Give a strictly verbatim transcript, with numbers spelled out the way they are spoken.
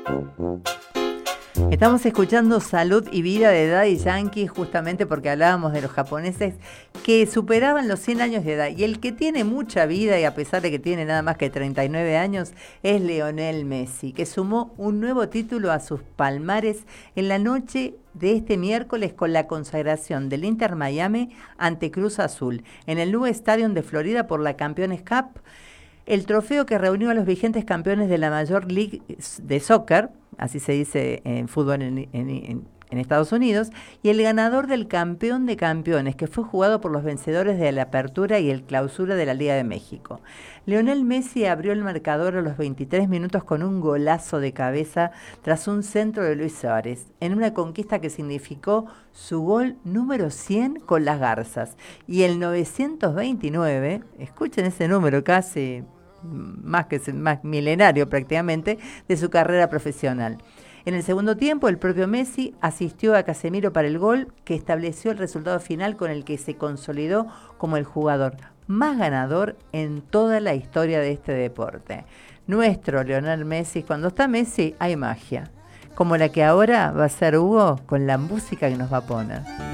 Estamos escuchando Salud y Vida de Daddy Yankee justamente porque hablábamos de los japoneses que superaban los cien años de edad. Y el que tiene mucha vida, y a pesar de que tiene nada más que treinta y nueve años, es Lionel Messi, que sumó un nuevo título a sus palmares en la noche de este miércoles con la consagración del Inter Miami ante Cruz Azul en el Newell Stadium de Florida por la Campeones Cup. El trofeo que reunió a los vigentes campeones de la Major League de Soccer, así se dice en fútbol en, en, en Estados Unidos, y el ganador del Campeón de Campeones, que fue jugado por los vencedores de la Apertura y el Clausura de la Liga de México. Lionel Messi abrió el marcador a los veintitrés minutos con un golazo de cabeza tras un centro de Luis Suárez, en una conquista que significó su gol número cien con las Garzas. Y el novecientos veintinueve, escuchen ese número casi más que más milenario prácticamente, de su carrera profesional. En el segundo tiempo, el propio Messi asistió a Casemiro para el gol que estableció el resultado final con el que se consolidó como el jugador más ganador en toda la historia de este deporte. Nuestro Lionel Messi, cuando está Messi hay magia, como la que ahora va a ser Hugo con la música que nos va a poner.